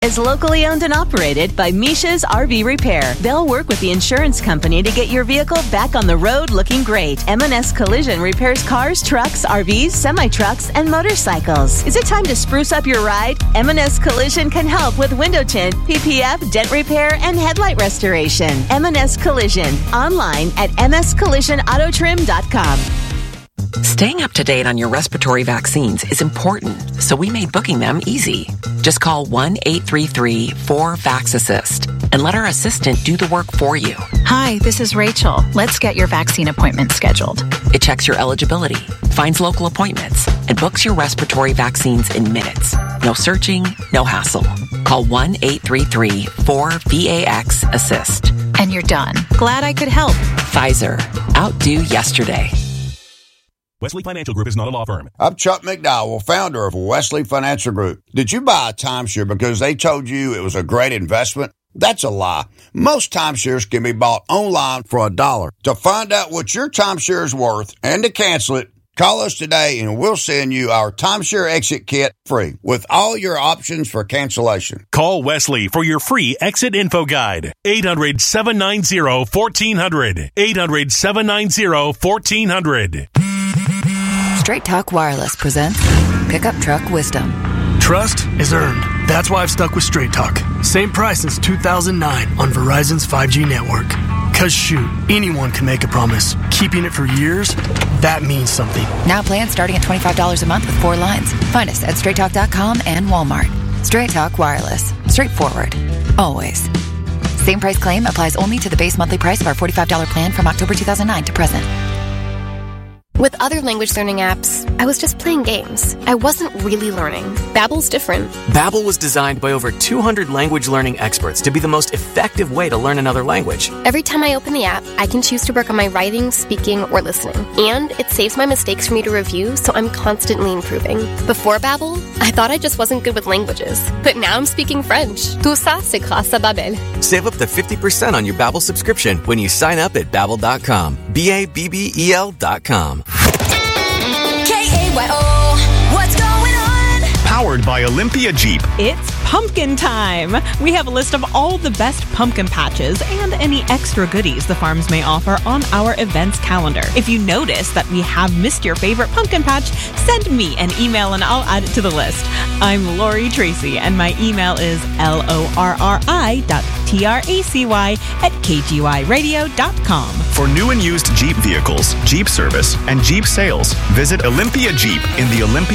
is locally owned and operated by Misha's RV Repair. They'll work with the insurance company to get your vehicle back on the road looking great. M&S Collision repairs cars, trucks, RVs, semi-trucks, and motorcycles. Is it time to spruce up your ride? M&S Collision can help with window tint, PPF, dent repair, and headlight restoration. M&S Collision. Online at mscollisionautotrim.com. Staying up to date on your respiratory vaccines is important, so we made booking them easy. Just call 1-833-4-VAX-ASSIST and let our assistant do the work for you. Hi, this is Rachel. Let's get your vaccine appointment scheduled. It checks your eligibility, finds local appointments, and books your respiratory vaccines in minutes. No searching, no hassle. Call 1-833-4-VAX-ASSIST. And you're done. Glad I could help. Pfizer. Outdo yesterday. Wesley Financial Group is not a law firm. I'm Chuck McDowell, founder of Wesley Financial Group. Did you buy a timeshare because they told you it was a great investment? That's a lie. Most timeshares can be bought online for $1. To find out what your timeshare is worth and to cancel it, call us today and we'll send you our timeshare exit kit free with all your options for cancellation. Call Wesley for your free exit info guide. 800-790-1400. 800-790-1400. Straight Talk Wireless presents Pickup Truck Wisdom. Trust is earned. That's why I've stuck with Straight Talk. Same price since 2009 on Verizon's 5G network. Cause shoot, anyone can make a promise. Keeping it for years, that means something. Now plans starting at $25 a month with 4 lines. Find us at straighttalk.com and Walmart. Straight Talk Wireless. Straightforward. Always. Same price claim applies only to the base monthly price of our $45 plan from October 2009 to present. With other language learning apps, I was just playing games. I wasn't really learning. Babbel's different. Babbel was designed by over 200 language learning experts to be the most effective way to learn another language. Every time I open the app, I can choose to work on my writing, speaking, or listening. And it saves my mistakes for me to review, so I'm constantly improving. Before Babbel, I thought I just wasn't good with languages. But now I'm speaking French. Tout ça, c'est grâce à Babbel. Save up to 50% on your Babbel subscription when you sign up at Babbel.com. Babbel.com. KAYO, what's going on? Powered by Olympia Jeep. It's pumpkin time. We have a list of all the best pumpkin patches and any extra goodies the farms may offer on our events calendar. If you notice that we have missed your favorite pumpkin patch, send me an email and I'll add it to the list. I'm Lori Tracy and my email is lorri.tracy@kgyradio.com. For new and used Jeep vehicles, Jeep service, and Jeep sales, visit Olympia Jeep in the Olympia